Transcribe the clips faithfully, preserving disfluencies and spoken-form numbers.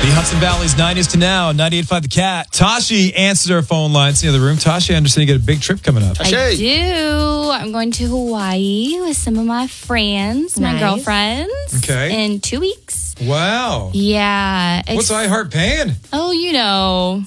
The Hudson Valley's nineties to now, ninety-eight point five The Cat. Tashi answered our phone lines in the other room. Tashi, I understand you got a big trip coming up. I do. I'm going to Hawaii with some of my friends, Nice. my girlfriends. Okay. In two weeks. Wow. Yeah. What's iHeart paying? Oh, you know.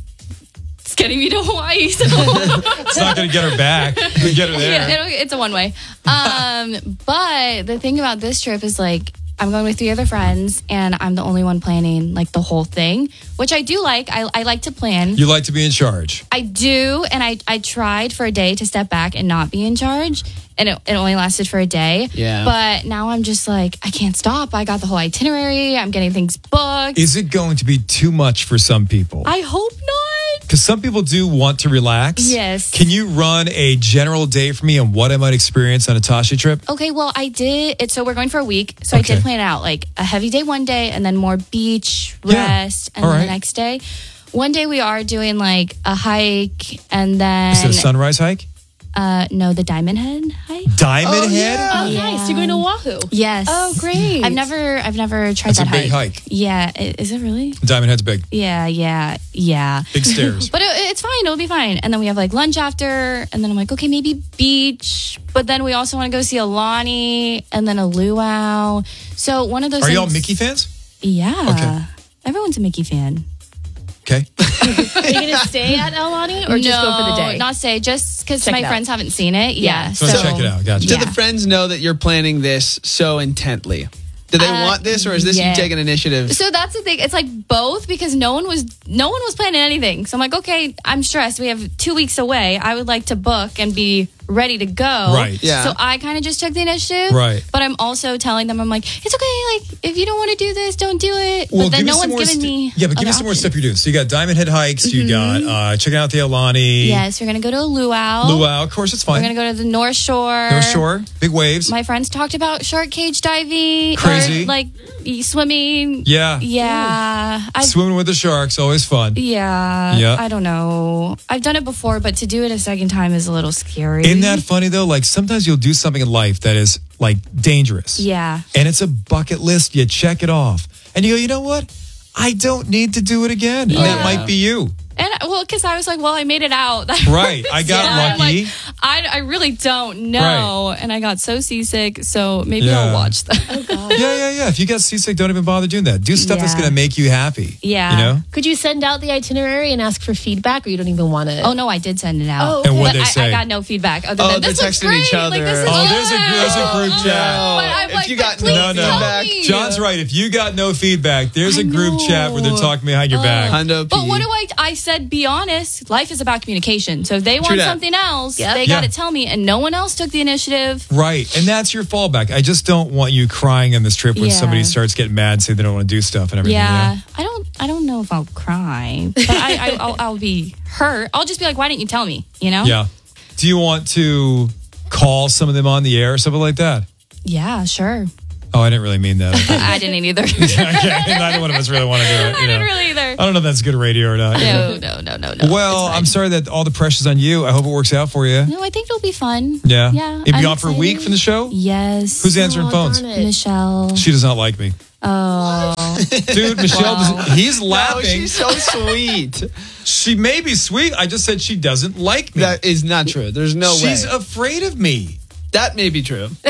It's getting me to Hawaii, so. It's not going to get her back. We get her there. Yeah, it'll, it's a one way. Um, but the thing about this trip is like, I'm going with three other friends, and I'm the only one planning like the whole thing, which I do like. I, I like to plan. You like to be in charge. I do, and I, I tried for a day to step back and not be in charge, and it, it only lasted for a day. Yeah. But now I'm just like, I can't stop. I got the whole itinerary. I'm getting things booked. Is it going to be too much for some people? I hope not. Because some people do want to relax. Yes. Can you run a general day for me on what I might experience on a Tashi trip? Okay, well, I did it. So we're going for a week. So Okay. I did plan it out like a heavy day one day, and then more beach, Yeah. rest, and All then right. the next day. One day we are doing like a hike, and then Is it a sunrise hike? uh no, the Diamond Head hike. Diamond Head? Oh, Yeah. nice. You're going to Oahu. Yes. Oh, great. I've never, I've never tried That's a that big hike. hike. Yeah, I- is it really? Diamond Head's big. Yeah, yeah, yeah. Big stairs. But it, it's fine. It'll be fine. And then we have like lunch after, and then I'm like, okay, maybe beach. But then we also want to go see Alani, and then a luau. So one of those. Are things, y'all Mickey fans? Yeah. Okay. Everyone's a Mickey fan. Okay. Are you going to stay at Aulani or just no, go for the day? not stay. Just because Check my it out. friends haven't seen it. Yeah. So, let's check it out. Gotcha. Do Yeah. the friends know that you're planning this so intently? Do they Uh, want this, or is this yeah. you taking initiative? So that's the thing. It's like both, because no one was no one was planning anything. So I'm like, okay, I'm stressed. We have two weeks away. I would like to book and be ready to go. Right. Yeah. So I kind of just took the initiative. Right. But I'm also telling them, I'm like, it's okay. Like, if you don't want to do this, don't do it. Well, but then give me no some one's more giving st- me. Yeah, but give me other some more options. stuff you're doing. So you got Diamond Head hikes. You got uh, checking out the Alani. Yes, we're gonna go to a luau. Luau. Of course, it's We're fine. gonna go to the North Shore. North Shore. Big waves. My friends talked about shark cage diving. Crazy. Or like swimming. Yeah. Yeah. I've Swimming with the sharks. Always fun. Yeah, Yeah. I don't know. I've done it before, but to do it a second time is a little scary. Isn't that funny though? Like sometimes you'll do something in life that is like dangerous. Yeah. And it's a bucket list. You check it off. And you go, you know what? I don't need to do it again. And that Yeah. might be you. And well, because I was like, well, I made it out. Right. I got Yeah, I'm lucky. like, I, I really don't know. And I got so seasick. So maybe Yeah. I'll watch that. Yeah, yeah, yeah. If you get seasick, don't even bother doing that. Do stuff that's Yeah. going to make you happy. Yeah. You know? Could you send out the itinerary and ask for feedback, or you don't even want to? Oh, no, I did send it out. Oh, And what'd But they I, say? I got no feedback other Oh, than they're this looks texting great. each Like, this other. is Oh, there's a, awesome. there's a group chat. But I'm If like, you got but please no tell feedback- me. John's right. If you got no feedback, there's I a group know. chat where they're talking behind your back. Hundo But P. what do I? I said, be honest. Life is about communication. So if they want that. something else, Yep. they Yeah. got to tell me. And no one else took the initiative. Right. And that's your fallback. I just don't want you crying on this trip when Yeah. somebody starts getting mad and say they don't want to do stuff and everything. Yeah, You know? I don't. I don't know if I'll cry, but I, I, I'll, I'll be hurt. I'll just be like, why didn't you tell me? You know? Yeah. Do you want to call some of them on the air or something like that? Yeah, sure. Oh, I didn't really mean that. I didn't either. Okay, neither one of us really want to do it. I You didn't know. really either. I don't know if that's good radio or not. you know. No, no, no, no, no. Well, It's fine. I'm sorry that all the pressure's on you. I hope it works out for you. No, I think it'll be fun. Yeah. Yeah. You'll be I'm gone for a week excited. from the show? Yes. Who's answering Oh, phones? darn it. Michelle? She does not like me. Oh. Dude, Michelle, Wow. doesn't, he's Oh, laughing. she's so sweet. She may be sweet. I just said she doesn't like me. That is not true. There's no She's way. afraid of me. That may be true. No,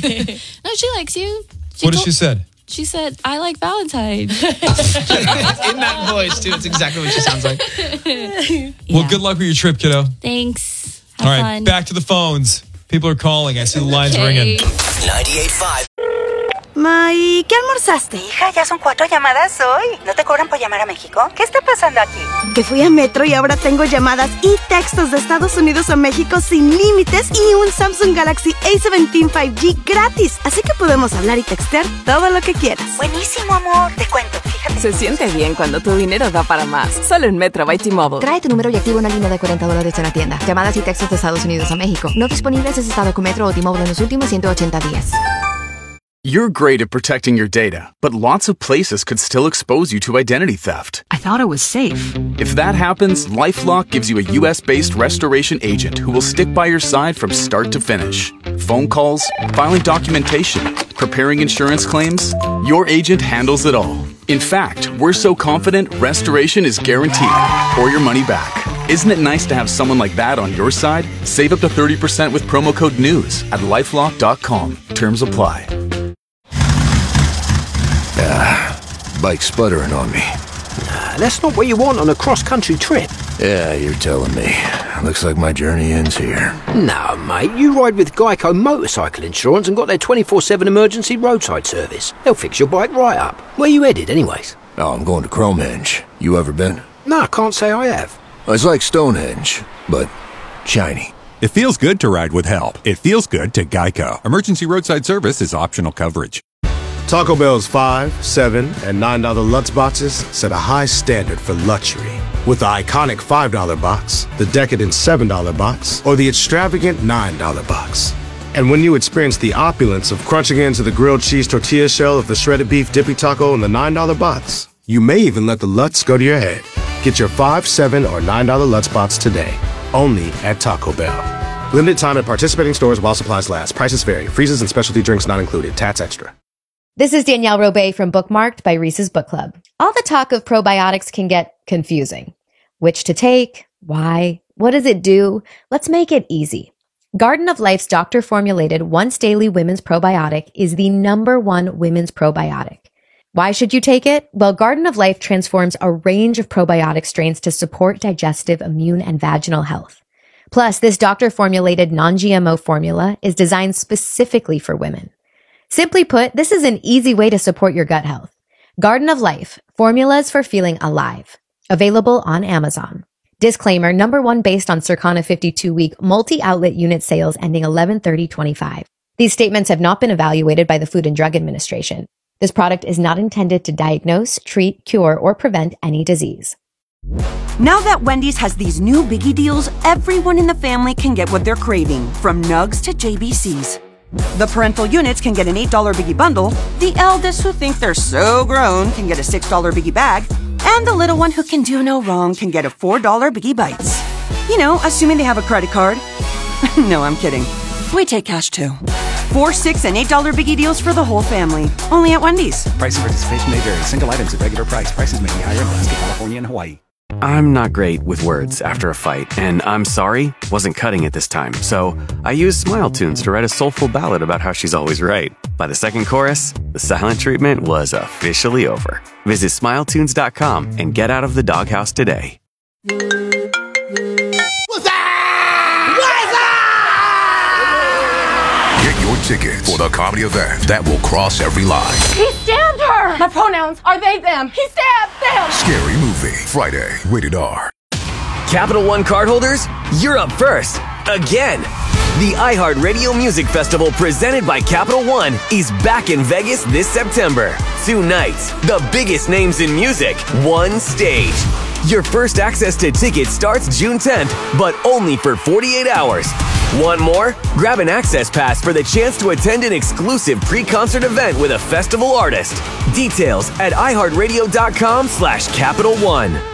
she likes you. She What did told- she said? She said, I like Valentine. In that voice, too. It's exactly what she sounds like. Well, Yeah. good luck with your trip, kiddo. Thanks. Have All right, fun. back to the phones. People are calling. I see the lines Okay. ringing. ninety-eight point five. Ma, ¿y qué almorzaste? Hija, ya son cuatro llamadas hoy. ¿No te cobran por llamar a México? ¿Qué está pasando aquí? Que fui a Metro y ahora tengo llamadas y textos de Estados Unidos a México sin límites y un Samsung Galaxy A diecisiete cinco G gratis. Así que podemos hablar y textear todo lo que quieras. Buenísimo, amor. Te cuento, fíjate. Se siente bien cuando tu dinero da para más. Solo en Metro by T-Mobile. Trae tu número y activa una línea de cuarenta dólares en la tienda. Llamadas y textos de Estados Unidos a México. No disponibles en estado con Metro o T-Mobile en los últimos ciento ochenta días. You're great at protecting your data, but lots of places could still expose you to identity theft. I thought it was safe. If that happens, LifeLock gives you a U S-based restoration agent who will stick by your side from start to finish. Phone calls, filing documentation, preparing insurance claims, your agent handles it all. In fact, we're so confident restoration is guaranteed or your money back. Isn't it nice to have someone like that on your side? Save up to thirty percent with promo code NEWS at lifelock dot com. Terms apply. Ah, bike's sputtering on me. Nah, that's not what you want on a cross-country trip. Yeah, you're telling me. Looks like my journey ends here. No, mate, you ride with Geico Motorcycle Insurance and got their twenty-four seven emergency roadside service. They'll fix your bike right up. Where you headed, anyways? Oh, I'm going to Cromehenge. You ever been? No, I can't say I have. It's like Stonehenge, but shiny. It feels good to ride with help. It feels good to Geico. Emergency roadside service is optional coverage. Taco Bell's five, seven, and nine dollar Lutz boxes set a high standard for luxury. With the iconic five dollar box, the decadent seven dollar box, or the extravagant nine dollar box. And when you experience the opulence of crunching into the grilled cheese tortilla shell of the shredded beef dippy taco in the nine dollar box, you may even let the Lutz go to your head. Get your five, seven, or nine dollar Lutz box today, only at Taco Bell. Limited time at participating stores while supplies last. Prices vary. Freezes and specialty drinks not included. Tats extra. This is Danielle Robay from Bookmarked by Reese's Book Club. All the talk of probiotics can get confusing. Which to take? Why? What does it do? Let's make it easy. Garden of Life's doctor-formulated once-daily women's probiotic is the number one women's probiotic. Why should you take it? Well, Garden of Life transforms a range of probiotic strains to support digestive, immune, and vaginal health. Plus, this doctor-formulated non-G M O formula is designed specifically for women. Simply put, this is an easy way to support your gut health. Garden of Life, formulas for feeling alive. Available on Amazon. Disclaimer, number one based on Circana fifty-two week multi-outlet unit sales ending eleven thirty twenty-five. These statements have not been evaluated by the Food and Drug Administration. This product is not intended to diagnose, treat, cure, or prevent any disease. Now that Wendy's has these new biggie deals, everyone in the family can get what they're craving, from nugs to J B Cs. The parental units can get an eight dollar biggie bundle, the eldest who think they're so grown can get a six dollar biggie bag, and the little one who can do no wrong can get a four dollar biggie bites. You know, assuming they have a credit card. No, I'm kidding. We take cash too. Four, six, and eight dollar biggie deals for the whole family. Only at Wendy's. Price and participation may vary. Single items at regular price. Prices may be higher in Alaska, California, and Hawaii. I'm not great with words after a fight, and I'm sorry wasn't cutting it this time. So I used Smile Tunes to write a soulful ballad about how she's always right. By the second chorus, the silent treatment was officially over. Visit smile tunes dot com and get out of the doghouse today. What's that? What's that? Get your tickets for the comedy event that will cross every line. He stabbed her! My pronouns are they, them. He stabbed them! Scary Movie, Friday, rated R. Capital One cardholders, you're up first. Again. The iHeartRadio Music Festival presented by Capital One is back in Vegas this September. Two nights, the biggest names in music, one stage. Your first access to tickets starts June tenth, but only for forty-eight hours. Want more? Grab an access pass for the chance to attend an exclusive pre-concert event with a festival artist. Details at iHeartRadio.com slash Capital One.